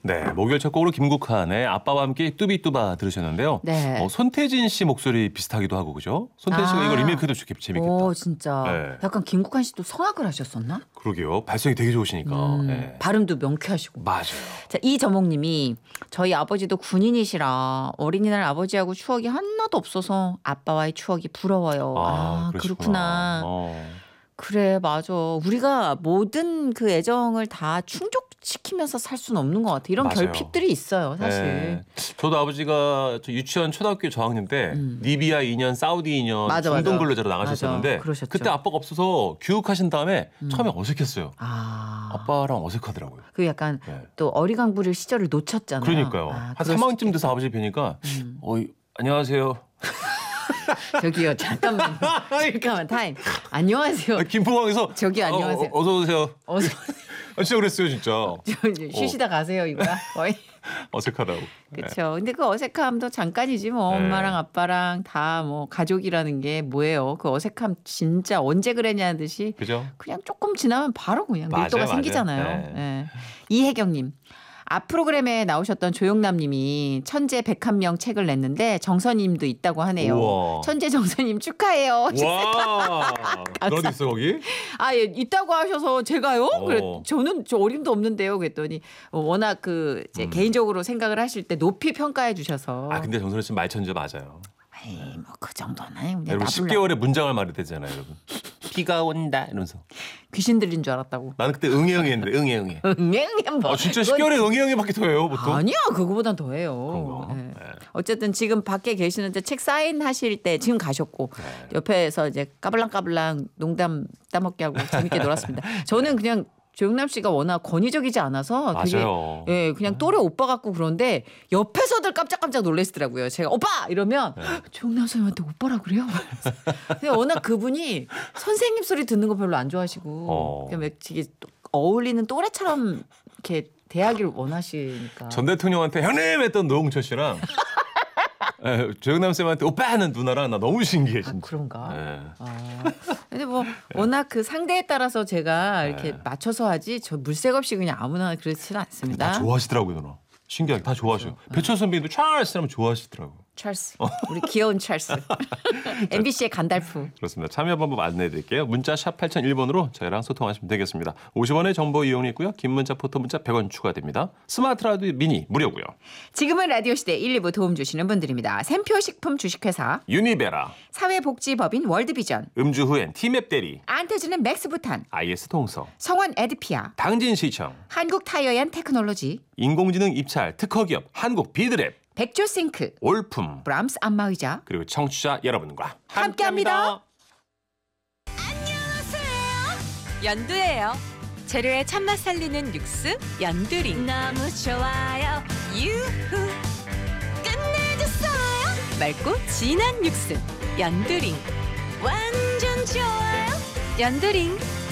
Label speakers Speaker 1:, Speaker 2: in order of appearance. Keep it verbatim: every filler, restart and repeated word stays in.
Speaker 1: 네, 목요일 첫 곡으로 김국환의 아빠와 함께 뚜비뚜바 들으셨는데요.
Speaker 2: 네.
Speaker 1: 어, 손태진 씨 목소리 비슷하기도 하고 그죠? 손태진 씨가
Speaker 2: 아.
Speaker 1: 이거 리메이크도 좋게 재밌겠다.
Speaker 2: 오, 진짜.
Speaker 1: 네.
Speaker 2: 약간 김국환 씨도 성악을 하셨었나?
Speaker 1: 그러게요. 발성이 되게 좋으시니까.
Speaker 2: 음,
Speaker 1: 네.
Speaker 2: 발음도 명쾌하시고.
Speaker 1: 맞아요.
Speaker 2: 자, 이저목님이 저희 아버지도 군인이시라 어린이날 아버지하고 추억이 하나도 없어서 아빠와의 추억이 부러워요.
Speaker 1: 아,
Speaker 2: 아,
Speaker 1: 그러시구나.
Speaker 2: 그렇구나.
Speaker 1: 어.
Speaker 2: 그래, 맞아. 우리가 모든 그 애정을 다 충족시키면서 살 수는 없는 것 같아. 이런
Speaker 1: 맞아요.
Speaker 2: 결핍들이 있어요, 사실.
Speaker 1: 네. 저도 아버지가 저 유치원 초등학교 저학년 때
Speaker 2: 음.
Speaker 1: 리비아 이 년, 사우디 이 년
Speaker 2: 맞아,
Speaker 1: 중동
Speaker 2: 맞아.
Speaker 1: 근로자로 나가셨었는데
Speaker 2: 맞아, 그러셨죠.
Speaker 1: 그때 아빠가 없어서 교육하신 다음에
Speaker 2: 음.
Speaker 1: 처음에 어색했어요.
Speaker 2: 아.
Speaker 1: 아빠랑 어색하더라고요.
Speaker 2: 그 약간
Speaker 1: 네.
Speaker 2: 또 어리광 부릴 시절을 놓쳤잖아요.
Speaker 1: 그러니까요.
Speaker 2: 아,
Speaker 1: 한
Speaker 2: 그럴
Speaker 1: 삼 학년쯤
Speaker 2: 수
Speaker 1: 돼서 아버지 뵈니까
Speaker 2: 음.
Speaker 1: 어, 안녕하세요.
Speaker 2: 저기요, 잠깐만. 잠깐만, 타임. 안녕하세요.
Speaker 1: 아, 김포항에서
Speaker 2: 저기 안녕하세요.
Speaker 1: 어, 어서 오세요.
Speaker 2: 어서
Speaker 1: 아, 진짜 그랬어요, 진짜.
Speaker 2: 저 이제 쉬시다 가세요, 이거야. 거의.
Speaker 1: 어색하다고. 네.
Speaker 2: 그렇죠. 근데 그 어색함도 잠깐이지 뭐.
Speaker 1: 네.
Speaker 2: 엄마랑 아빠랑 다 뭐 가족이라는 게 뭐예요. 그 어색함 진짜 언제 그랬냐는 듯이
Speaker 1: 그죠?
Speaker 2: 그냥 조금 지나면 바로 그냥
Speaker 1: 맞아요,
Speaker 2: 밀도가
Speaker 1: 맞아요.
Speaker 2: 생기잖아요.
Speaker 1: 네.
Speaker 2: 네. 이혜경님. 앞 프로그램에 나오셨던 조영남님이 천재 백한 명 책을 냈는데 정선님도 있다고 하네요.
Speaker 1: 우와.
Speaker 2: 천재 정선님 축하해요.
Speaker 1: 와. 너도 있어 거기?
Speaker 2: 아, 예, 있다고 하셔서 제가요?
Speaker 1: 어.
Speaker 2: 그래, 저는 저 어림도 없는데요. 그랬더니 어, 워낙 그 이제
Speaker 1: 음.
Speaker 2: 개인적으로 생각을 하실 때 높이 평가해 주셔서.
Speaker 1: 아 근데 정선우 씨 말천재 맞아요.
Speaker 2: 에이, 뭐 그 정도는 아니고 그냥
Speaker 1: 여러분
Speaker 2: 나불나.
Speaker 1: 십 개월에 문장을 말해야 되잖아요, 여러분. 비가 온다 이러면서.
Speaker 2: 귀신 들린 줄 알았다고.
Speaker 1: 나는 그때 응애 응애 했는데 응애 응애.
Speaker 2: 응애 뭐.
Speaker 1: 아 진짜
Speaker 2: 그건-
Speaker 1: 십 개월에 응애 응애밖에 더 해요, 보통.
Speaker 2: 아니야, 그거보단 더 해요.
Speaker 1: 그런가?
Speaker 2: 예.
Speaker 1: 네.
Speaker 2: 어쨌든 지금 밖에 계시는데 책 사인하실 때 지금 가셨고
Speaker 1: 네.
Speaker 2: 옆에서 이제 까불랑까불랑 농담 따먹게 하고 재밌게 놀았습니다. 저는 그냥 조영남 씨가 워낙 권위적이지 않아서 되게
Speaker 1: 맞아요.
Speaker 2: 예, 그냥 또래 오빠 같고 그런데 옆에서들 깜짝깜짝 놀라시더라고요. 제가 오빠 이러면
Speaker 1: 네.
Speaker 2: 조영남 선생님한테 오빠라 그래요? 근데 워낙 그분이 선생님 소리 듣는 거 별로 안 좋아하시고
Speaker 1: 어.
Speaker 2: 그냥 되게 또 어울리는 또래처럼 이렇게 대하기를 원하시니까.
Speaker 1: 전 대통령한테 형님 했던 노홍철 씨랑 예, 조영남 쌤한테 오빠 하는 누나랑 나 너무 신기해
Speaker 2: 아,
Speaker 1: 진짜.
Speaker 2: 그런가?
Speaker 1: 예.
Speaker 2: 아, 근데 뭐 워낙 그 상대에 따라서 제가 이렇게
Speaker 1: 네.
Speaker 2: 맞춰서 하지 저 물색 없이 그냥 아무나 그렇지는 않습니다.
Speaker 1: 다 좋아하시더라고요, 누나. 신기하게 다 좋아하셔요. 배철 선배님도 찰스 하면 좋아하시더라고.
Speaker 2: 찰스, 우리 귀여운 찰스. 엠비씨의 간달프.
Speaker 1: 그렇습니다. 참여 방법 안내해 드릴게요. 문자 샵 팔공공일 번으로 저희랑 소통하시면 되겠습니다. 오십 원의 정보 이용이 있고요. 긴 문자, 포토 문자 백 원 추가됩니다. 스마트 라디오 미니 무료고요.
Speaker 2: 지금은 라디오 시대 일, 이 부 도움 주시는 분들입니다. 샘표 식품 주식회사,
Speaker 1: 유니베라,
Speaker 2: 사회복지법인 월드비전,
Speaker 1: 음주 후엔 티맵 대리,
Speaker 2: 안태주는 맥스부탄,
Speaker 1: 아이에스 통성,
Speaker 2: 성원 에드피아,
Speaker 1: 당진시청,
Speaker 2: 한국 타이어앤 테크놀로지,
Speaker 1: 인공지능 입찰 특허기업 한국 비드랩,
Speaker 2: 백조싱크,
Speaker 1: 올품,
Speaker 2: 브람스 안마의자,
Speaker 1: 그리고 청취자 여러분과
Speaker 2: 함께합니다.
Speaker 3: 연두예요. 재료의 참맛 살리는 육수 연두링. 너무 좋아요. 유후. 끝내줬어요. 맑고 진한 육수 연두링. 완전 좋아요. 연두링.